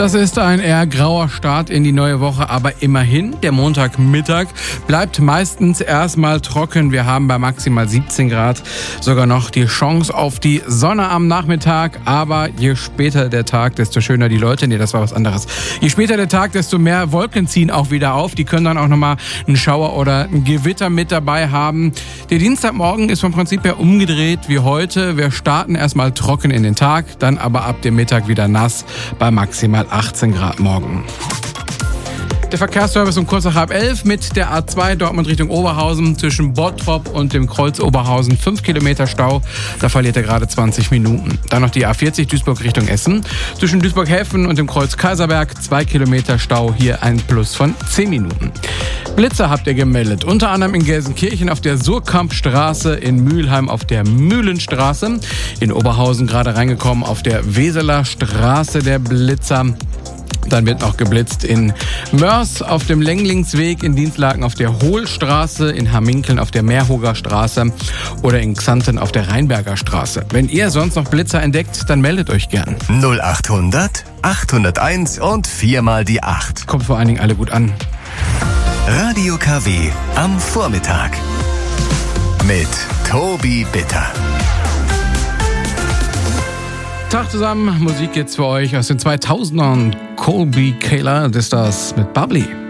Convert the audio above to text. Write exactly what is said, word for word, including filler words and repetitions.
Das ist ein eher grauer Start in die neue Woche, aber immerhin, der Montagmittag bleibt meistens erstmal trocken. Wir haben bei maximal siebzehn Grad sogar noch die Chance auf die Sonne am Nachmittag, aber je später der Tag, desto schöner die Leute. Nee, das war was anderes. Je später der Tag, desto mehr Wolken ziehen auch wieder auf. Die können dann auch nochmal einen Schauer oder ein Gewitter mit dabei haben. Der Dienstagmorgen ist vom Prinzip her umgedreht wie heute. Wir starten erstmal trocken in den Tag, dann aber ab dem Mittag wieder nass bei maximal achtzehn Grad morgen. Der Verkehrsservice um kurz nach halb elf mit der A zwei Dortmund Richtung Oberhausen zwischen Bottrop und dem Kreuz Oberhausen. fünf Kilometer Stau, da verliert er gerade zwanzig Minuten. Dann noch die A vierzig Duisburg Richtung Essen. Zwischen Duisburg-Häfen und dem Kreuz Kaiserberg zwei Kilometer Stau, hier ein Plus von zehn Minuten. Blitzer habt ihr gemeldet, unter anderem in Gelsenkirchen auf der Surkampstraße, in Mülheim auf der Mühlenstraße, in Oberhausen gerade reingekommen auf der Weseler Straße der Blitzer. Dann wird noch geblitzt in Mörs auf dem Lenglingsweg, in Dienstlaken auf der Hohlstraße, in Hamminkeln auf der Meerhoger Straße oder in Xanten auf der Rheinberger Straße. Wenn ihr sonst noch Blitzer entdeckt, dann meldet euch gern. null achthundert, achthunderteins und viermal die acht. Kommt vor allen Dingen alle gut an. Radio K W am Vormittag mit Tobi Bitter. Tag zusammen, Musik jetzt für euch aus den zweitausendern. Colby Kayla, das ist das mit Bubbly.